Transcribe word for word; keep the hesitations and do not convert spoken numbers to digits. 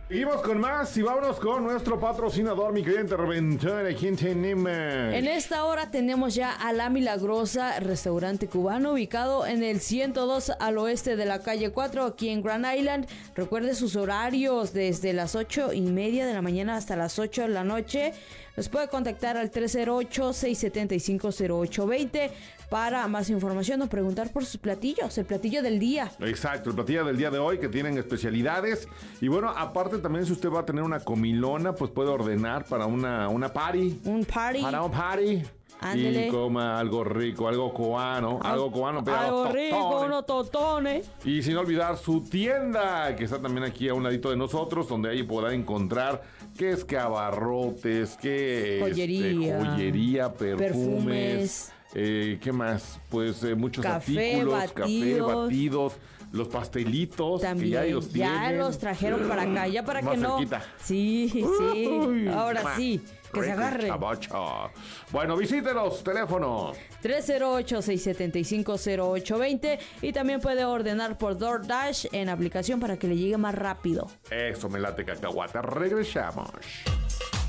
Seguimos con más y vámonos con nuestro patrocinador, mi querida interventora. ¿Quién tenemos? En esta hora tenemos ya a La Milagrosa, restaurante cubano ubicado en el ciento dos al oeste de la calle cuatro, aquí en Grand Island. Recuerde sus horarios desde las ocho y media de la mañana hasta las ocho de la noche. Los puede contactar al tres cero ocho, seis siete cinco, cero ocho dos cero para más información o preguntar por sus platillos, el platillo del día. Exacto, el platillo del día de hoy que tienen especialidades. Y bueno, aparte también si usted va a tener una comilona, pues puede ordenar para una, una party. Un party. Para un party. Ándele. Y coma algo rico, algo cubano, Al- algo cubano, pero algo totones. rico, unos totones. Y sin olvidar su tienda, que está también aquí a un ladito de nosotros, donde ahí podrá encontrar qué es que abarrotes, qué Joyería. este, joyería, perfumes, Perfumes. eh, ¿qué más? Pues eh, muchos Café, artículos, batidos. café, batidos, los pastelitos, También, que ya los ya tienen. los trajeron para acá, ya para Más que no. cerquita. Sí, sí. Uy, Ahora ma, sí, que se rico agarren. chavacho. Bueno, visítenos, teléfono. tres cero ocho, seis siete cinco, cero ocho dos cero y también puede ordenar por DoorDash en aplicación para que le llegue más rápido. Eso me late cacahuata. Regresamos.